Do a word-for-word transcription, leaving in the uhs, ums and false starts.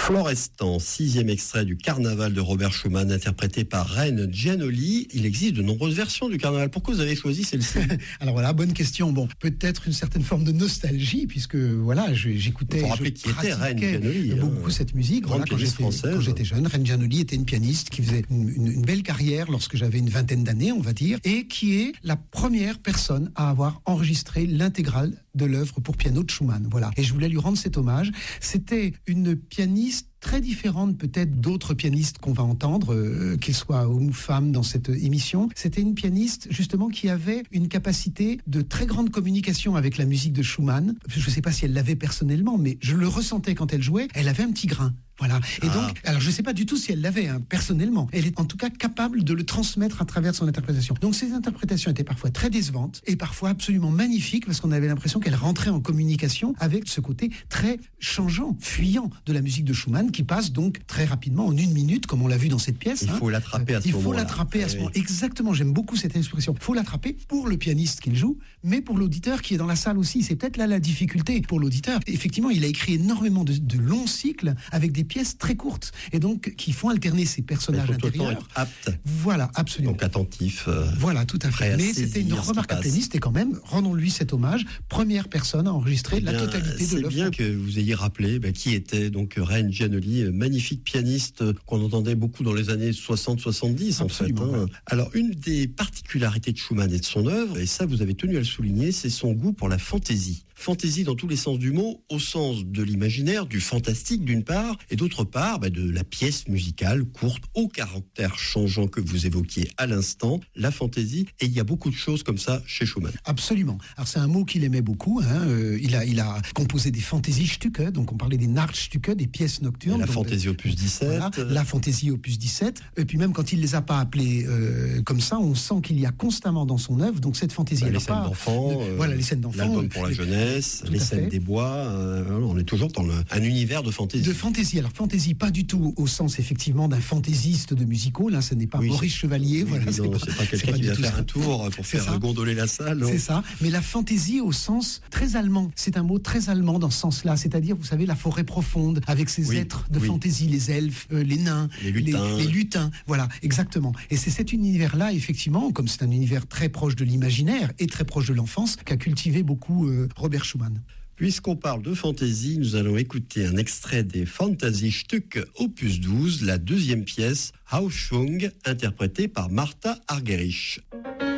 Florestan, sixième extrait du Carnaval de Robert Schumann, interprété par Reine Giannoli. Il existe de nombreuses versions du Carnaval. Pourquoi vous avez choisi celle-ci? Alors voilà, bonne question. Bon, peut-être une certaine forme de nostalgie, puisque voilà, je, j'écoutais, il faut rappeler qui était Reine Giannoli, beaucoup hein, cette musique. Voilà, quand, j'étais, quand j'étais jeune, Reine Giannoli était une pianiste qui faisait une, une, une belle carrière lorsque j'avais une vingtaine d'années, on va dire, et qui est la première personne à avoir enregistré l'intégrale de l'œuvre pour piano de Schumann. Voilà. Et je voulais lui rendre cet hommage. C'était une pianiste très différente peut-être d'autres pianistes qu'on va entendre, euh, qu'ils soient hommes ou femmes dans cette émission. C'était une pianiste justement qui avait une capacité de très grande communication avec la musique de Schumann. Je ne sais pas si elle l'avait personnellement, mais je le ressentais quand elle jouait. Elle avait un petit grain. Voilà. Et ah. donc, alors je ne sais pas du tout si elle l'avait hein, personnellement. Elle est en tout cas capable de le transmettre à travers son interprétation. Donc ces interprétations étaient parfois très décevantes et parfois absolument magnifiques parce qu'on avait l'impression qu'elle rentrait en communication avec ce côté très changeant, fuyant de la musique de Schumann qui passe donc très rapidement en une minute, comme on l'a vu dans cette pièce. Il faut hein. l'attraper à ce Il moment-là. faut l'attraper à ce moment. Exactement. J'aime beaucoup cette expression. Il faut l'attraper pour le pianiste qu'il joue, mais pour l'auditeur qui est dans la salle aussi. C'est peut-être là la difficulté pour l'auditeur. Effectivement, il a écrit énormément de, de longs cycles avec des pièces très courtes et donc qui font alterner ces personnages il faut intérieurs. Tout le temps être apte. Voilà, absolument. Donc attentif. Euh, voilà, tout à fait. Mais c'était une remarquable pianiste et quand même, rendons-lui cet hommage. Première personne à enregistrer bien, la totalité de l'œuvre. C'est bien que vous ayez rappelé bah, qui était donc Reine Giannoli, magnifique pianiste qu'on entendait beaucoup dans les années soixante soixante-dix en fait. Hein. Ouais. Alors une des particularités de Schumann et de son œuvre, et ça vous avez tenu à le souligner, c'est son goût pour la fantaisie. Fantaisie dans tous les sens du mot, au sens de l'imaginaire, du fantastique d'une part, et d'autre part bah, de la pièce musicale courte au caractère changeant que vous évoquiez à l'instant, la fantaisie, et il y a beaucoup de choses comme ça chez Schumann. Absolument. Alors c'est un mot qu'il aimait beaucoup, hein. euh, il, a, il a composé des Fantasie-Stücke, donc on parlait des Nachtstücke, des pièces nocturnes. Et la fantaisie opus dix-sept. Voilà, la fantaisie opus dix-sept, et puis même quand il ne les a pas appelées euh, comme ça, on sent qu'il y a constamment dans son œuvre, donc cette fantaisie. Bah, les scènes pas, d'enfants, de, euh, voilà, les scènes d'enfants, l'album pour la les, jeunesse, les scènes fait. des bois, euh, on est toujours dans le, un univers de fantaisie. De fantaisie, alors fantaisie pas du tout au sens effectivement d'un fantaisiste de musical, hein, ce n'est pas oui, Maurice Chevalier, oui, voilà, oui, c'est, non, pas, c'est pas quelqu'un c'est qui va faire ça. un tour pour c'est faire ça. gondoler la salle. Non. C'est ça, mais la fantaisie au sens très allemand, c'est un mot très allemand dans ce sens-là, c'est-à-dire vous savez la forêt profonde avec ses oui, êtres de oui. fantaisie, les elfes, euh, les nains, les lutins. Les, les lutins, voilà, exactement. Et c'est cet univers-là effectivement, comme c'est un univers très proche de l'imaginaire et très proche de l'enfance, qu'a cultivé beaucoup euh, Robert Schumann. Puisqu'on parle de fantaisie, nous allons écouter un extrait des Fantasie-Stücke opus douze, la deuxième pièce, Aufschwung, interprétée par Martha Argerich.